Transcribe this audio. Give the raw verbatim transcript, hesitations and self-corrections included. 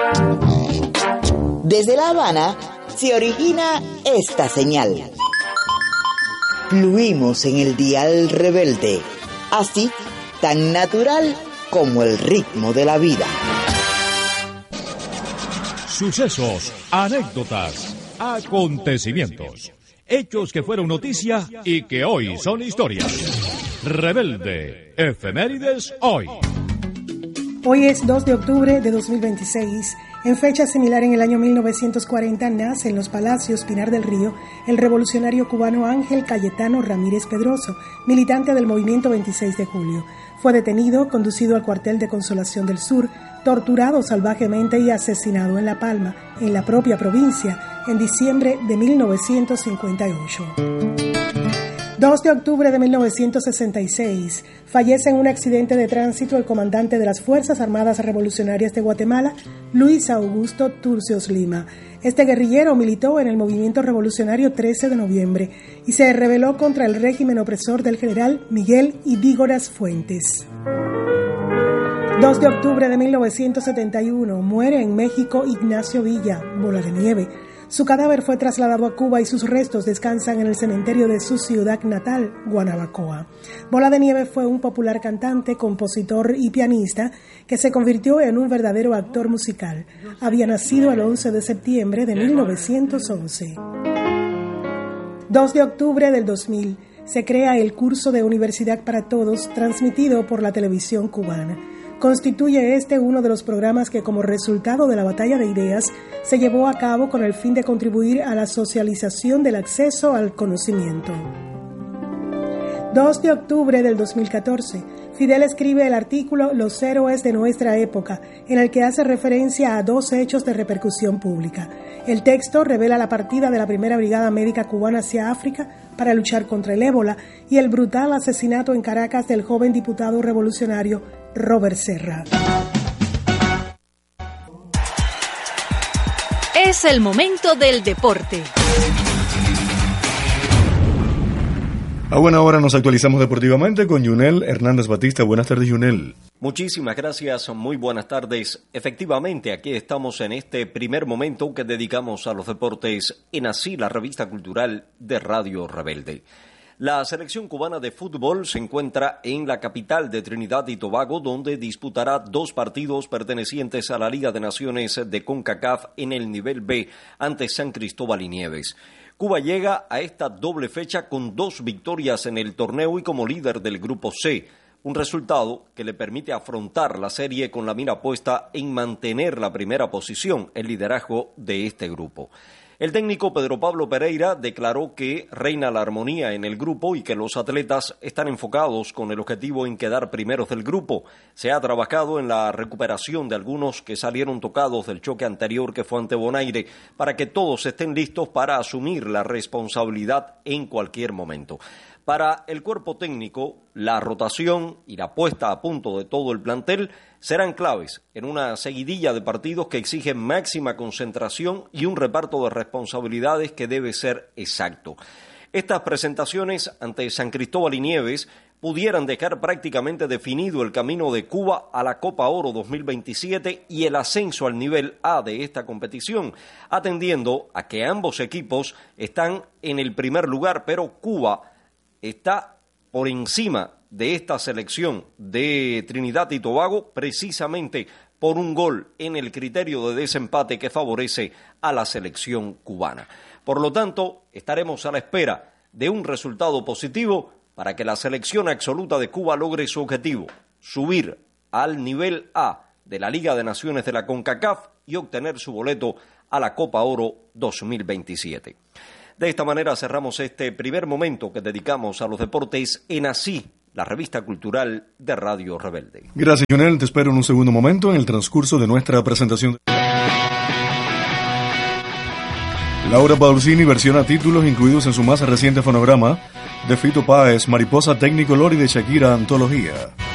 Desde La Habana se origina esta señal. Fluimos en el dial rebelde, así tan natural como el ritmo de la vida. Sucesos, anécdotas, acontecimientos, hechos que fueron noticia y que hoy son historia. Rebelde, efemérides hoy. Hoy es dos de octubre de dos mil veintiséis. En fecha similar, en el año mil novecientos cuarenta, nace en Los Palacios, Pinar del Río, el revolucionario cubano Ángel Cayetano Ramírez Pedroso, militante del movimiento veintiséis de julio. Fue detenido, conducido al cuartel de Consolación del Sur, torturado salvajemente y asesinado en La Palma, en la propia provincia, en diciembre de mil novecientos cincuenta y ocho. dos de octubre de mil novecientos sesenta y seis, fallece en un accidente de tránsito el comandante de las Fuerzas Armadas Revolucionarias de Guatemala, Luis Augusto Turcios Lima. Este guerrillero militó en el movimiento revolucionario trece de noviembre y se rebeló contra el régimen opresor del general Miguel Idígoras Fuentes. dos de octubre de mil novecientos setenta y uno, muere en México Ignacio Villa, Bola de Nieve. Su cadáver fue trasladado a Cuba y sus restos descansan en el cementerio de su ciudad natal, Guanabacoa. Bola de Nieve fue un popular cantante, compositor y pianista que se convirtió en un verdadero actor musical. Había nacido el once de septiembre de mil novecientos once. dos de octubre del dos mil, se crea el curso de Universidad para Todos, transmitido por la televisión cubana. Constituye este uno de los programas que, como resultado de la batalla de ideas, se llevó a cabo con el fin de contribuir a la socialización del acceso al conocimiento. dos de octubre del dos mil catorce, Fidel escribe el artículo Los héroes de nuestra época, en el que hace referencia a dos hechos de repercusión pública. El texto revela la partida de la Primera Brigada Médica Cubana hacia África para luchar contra el ébola y el brutal asesinato en Caracas del joven diputado revolucionario Robert Serra. Es el momento del deporte. A buena hora nos actualizamos deportivamente con Yunel Hernández Batista. Buenas tardes, Yunel. Muchísimas gracias, muy buenas tardes. Efectivamente, aquí estamos en este primer momento que dedicamos a los deportes en Así, la revista cultural de Radio Rebelde. La selección cubana de fútbol se encuentra en la capital de Trinidad y Tobago, donde disputará dos partidos pertenecientes a la Liga de Naciones de CONCACAF en el nivel B ante San Cristóbal y Nieves. Cuba llega a esta doble fecha con dos victorias en el torneo y como líder del Grupo C, un resultado que le permite afrontar la serie con la mira puesta en mantener la primera posición, el liderazgo de este grupo. El técnico Pedro Pablo Pereira declaró que reina la armonía en el grupo y que los atletas están enfocados con el objetivo en quedar primeros del grupo. Se ha trabajado en la recuperación de algunos que salieron tocados del choque anterior que fue ante Bonaire para que todos estén listos para asumir la responsabilidad en cualquier momento. Para el cuerpo técnico, la rotación y la puesta a punto de todo el plantel serán claves en una seguidilla de partidos que exigen máxima concentración y un reparto de responsabilidades que debe ser exacto. Estas presentaciones ante San Cristóbal y Nieves pudieran dejar prácticamente definido el camino de Cuba a la Copa Oro dos mil veintisiete y el ascenso al nivel A de esta competición, atendiendo a que ambos equipos están en el primer lugar, pero Cuba está por encima de esta selección de Trinidad y Tobago precisamente por un gol en el criterio de desempate que favorece a la selección cubana. Por lo tanto, estaremos a la espera de un resultado positivo para que la selección absoluta de Cuba logre su objetivo, subir al nivel A de la Liga de Naciones de la CONCACAF y obtener su boleto a la Copa Oro dos mil veintisiete. De esta manera cerramos este primer momento que dedicamos a los deportes en Así, la revista cultural de Radio Rebelde. Gracias, Jonel. Te espero en un segundo momento en el transcurso de nuestra presentación. Laura Pausini versiona títulos incluidos en su más reciente fonograma de Fito Páez, Mariposa Technicolor y de Shakira Antología.